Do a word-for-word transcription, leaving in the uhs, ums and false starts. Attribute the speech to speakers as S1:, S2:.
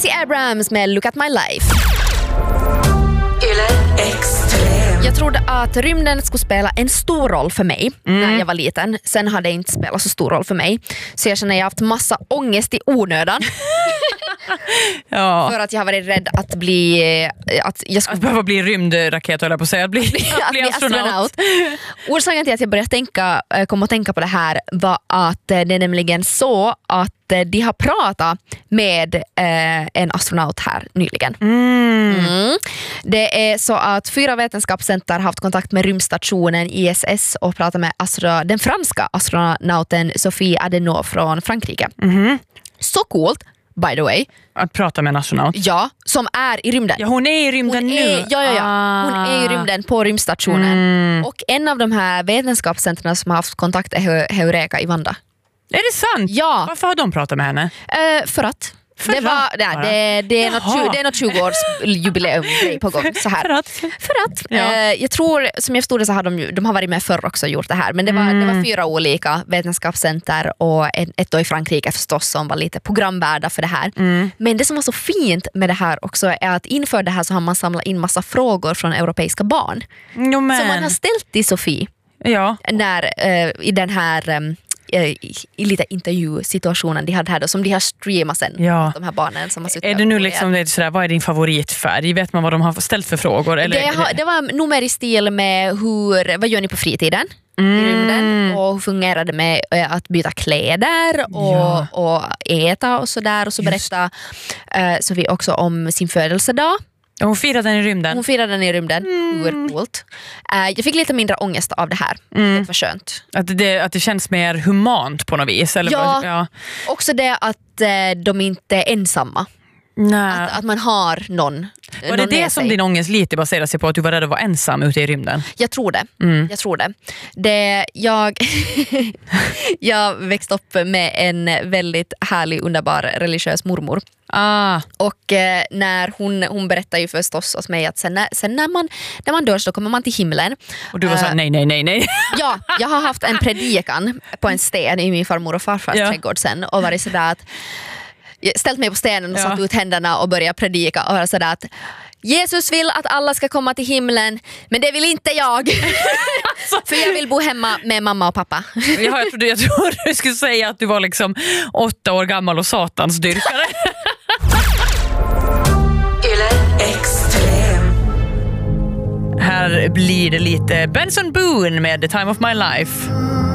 S1: Stacey Abrams med Look at my life.
S2: Yle Extrem.
S1: Jag trodde att rymden skulle spela en stor roll för mig
S2: mm.
S1: när jag var liten. Sen hade det inte spelat så stor roll för mig. Så jag känner att jag har haft massa ångest i onödan.
S3: Ja.
S1: För att jag har varit rädd att bli att jag skulle
S3: att behöva bli rymdraket eller på att säga att bli, att bli astronaut. astronaut.
S1: Orsaken till att jag började tänka komma att tänka på det här var att det är nämligen så att de har pratat med eh, en astronaut här nyligen.
S3: Mm.
S1: Mm. Det är så att fyra vetenskapscenter har haft kontakt med rymdstationen I S S och pratat med astro- den franska astronauten Sophie Adenau från Frankrike.
S3: Mm.
S1: Så coolt, by the way.
S3: Att prata med en astronaut.
S1: Ja, som är i rymden.
S3: Ja, hon är i rymden
S1: hon
S3: nu.
S1: Är, ja, ja, ja.
S3: Ah.
S1: Hon är i rymden på rymdstationen.
S3: Mm.
S1: Och en av de här vetenskapscenterna som har haft kontakt är Heureka i Vanda.
S3: Är det sant?
S1: Ja.
S3: Varför har de pratat med henne?
S1: Uh, för att.
S3: För
S1: det, var, nej, det, det, är något, det är något tjugo-års jubileum på gång. Så här.
S3: För att?
S1: För att.
S3: Ja.
S1: Uh, jag tror, som jag förstod det så har de, de har varit med förr också och gjort det här. Men det var, mm. det var fyra olika vetenskapscenter och en, ett då i Frankrike förstås som var lite programvärda för det här.
S3: Mm.
S1: Men det som var så fint med det här också är att inför det här så har man samlat in massa frågor från europeiska barn.
S3: Jo, men.
S1: Som man har ställt till Sofie
S3: ja.
S1: när, uh, i den här... Um, I, i lite intervjusituationen de hade här då, som de har streamat sen,
S3: ja.
S1: de här barnen som har suttit.
S3: Är det nu liksom det sådär, vad är din favoritfärg? Vet man vad de har ställt för frågor? Eller?
S1: Det, har, det var nog mer i stil med hur, vad gör ni på fritiden
S3: mm.
S1: i rymden och hur fungerar det med att byta kläder och,
S3: ja.
S1: och äta och sådär och så berätta uh, så vi också om sin födelsedag.
S3: Hon firade den i rymden.
S1: Hon firade den i rymden.
S3: Mm.
S1: Hur coolt. Uh, jag fick lite mindre ångest av det här.
S3: Mm.
S1: Det var skönt.
S3: Att det, att det känns mer humant på något vis. Eller
S1: ja,
S3: vad, ja,
S1: också det att uh, de inte är ensamma.
S3: Nej.
S1: Att, att man har någon.
S3: Var det
S1: någon
S3: det som din ångest lite baserar sig på, att du var rädd att vara ensam ute i rymden?
S1: Jag tror det.
S3: Mm.
S1: Jag tror det. det jag, jag växte upp med en väldigt härlig, underbar religiös mormor.
S3: Ah.
S1: Och eh, när hon, hon berättar ju förstås åt mig att sen, när, sen när, man, när man dör så kommer man till himlen.
S3: Och du var så här,
S1: uh,
S3: nej, nej, nej, nej.
S1: Ja, jag har haft en predikan på en sten i min farmor och farfars
S3: ja.
S1: trädgård sen och varit sådär att ställt mig på stenen och
S3: ja.
S1: satt ut händerna och börjat predika och sådär att Jesus vill att alla ska komma till himlen, men det vill inte jag. För jag vill bo hemma med mamma och pappa.
S3: Ja, jag trodde jag trodde du skulle säga att du var liksom åtta år gammal och satans dyrkare.
S2: Yle Extrem.
S3: Här blir det lite Benson Boone med The Time of My Life.